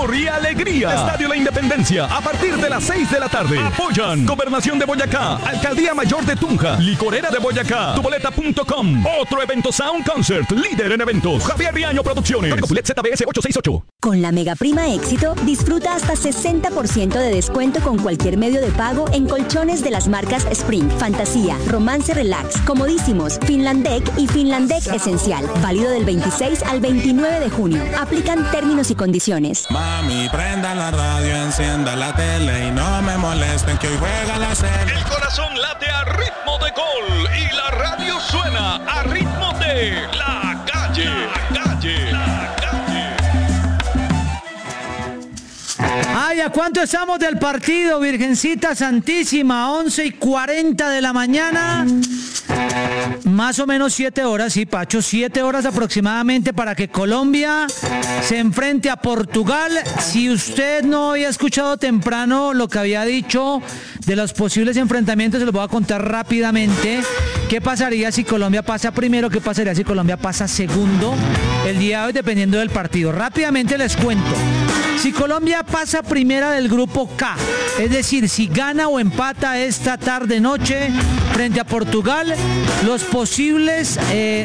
sabor y alegría. Estadio La Independencia, a partir de las 6 de la tarde. Apoyan Gobernación de Boyacá, Alcaldía Mayor de Tunja, Licorera de Boyacá, tuboleta.com. Otro evento Sound Concert, líder en eventos. Javier Riaño Producciones. Código Pulet ZBS 868. Con la Mega Prima Éxito, disfruta hasta 60% de descuento con cualquier medio de pago en colchones de las marcas Spring, Fantasía, Romance Relax, Comodísimos, Finlandec y Finlandec Esencial. Válido del 26 al 29 de junio. Aplican términos y condiciones. Mami, prenda la radio, encienda la tele y no me molesten que hoy juega la serie. El corazón late a ritmo de gol y la radio suena a ritmo de La Calle. La Calle. La Calle. Ay, ¿a cuánto estamos del partido, Virgencita Santísima? 11:40 de la mañana. Más o menos 7 horas, sí, Pacho, 7 horas aproximadamente para que Colombia se enfrente a Portugal. Si usted no había escuchado temprano lo que había dicho de los posibles enfrentamientos, se los voy a contar rápidamente. ¿Qué pasaría si Colombia pasa primero? ¿Qué pasaría si Colombia pasa segundo? El día de hoy, dependiendo del partido. Rápidamente les cuento. Si Colombia pasa primera del grupo K, es decir, si gana o empata esta tarde-noche frente a Portugal, los posibles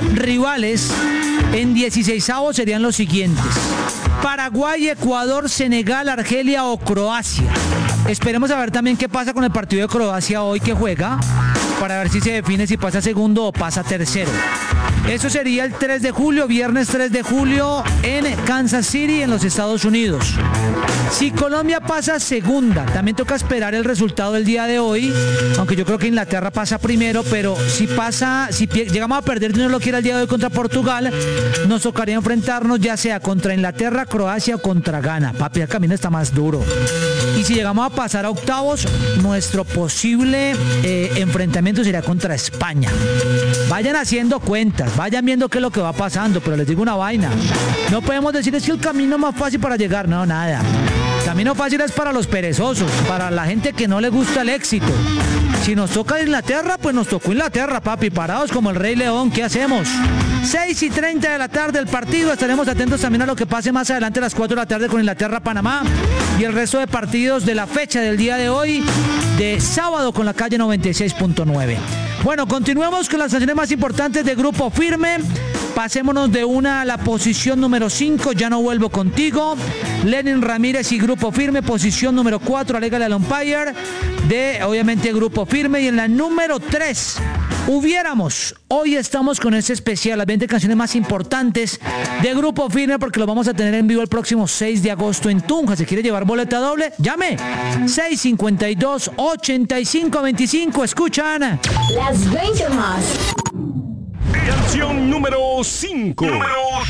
rivales en 16avos serían los siguientes: Paraguay, Ecuador, Senegal, Argelia o Croacia. Esperemos a ver también qué pasa con el partido de Croacia hoy que juega, para ver si se define si pasa segundo o pasa tercero. Eso sería el 3 de julio, viernes 3 de julio en Kansas City, en los Estados Unidos. Si Colombia pasa segunda, también toca esperar el resultado del día de hoy, aunque yo creo que Inglaterra pasa primero, pero si llegamos a perder, Dios no lo quiera, el día de hoy contra Portugal, nos tocaría enfrentarnos ya sea contra Inglaterra, Croacia o contra Ghana. Papi, el camino está más duro. Y si llegamos a pasar a octavos, nuestro posible enfrentamiento sería contra España. Vayan haciendo cuentas, vayan viendo qué es lo que va pasando, pero les digo una vaina. No podemos decir es que el camino más fácil para llegar, no, nada. El camino fácil es para los perezosos, para la gente que no le gusta el éxito. Si nos toca Inglaterra, pues nos tocó Inglaterra, papi, parados como el Rey León, ¿qué hacemos? 6:30 de la tarde el partido, estaremos atentos también a lo que pase más adelante a las 4 de la tarde con Inglaterra-Panamá y el resto de partidos de la fecha del día de hoy, de sábado con La Calle 96.9. Bueno, continuemos con las canciones más importantes de Grupo Firme. Pasémonos de una a la posición número 5, Ya no vuelvo contigo. Lenin Ramírez y Grupo Firme, posición número 4, Alégale al Umpire, de obviamente Grupo Firme. Y en la número 3, Hubiéramos. Hoy estamos con este especial, las 20 canciones más importantes de Grupo Firme, porque lo vamos a tener en vivo el próximo 6 de agosto en Tunja. Si quiere llevar boleta doble, llame 652-8525. Escuchan las 20 más. Canción número 5.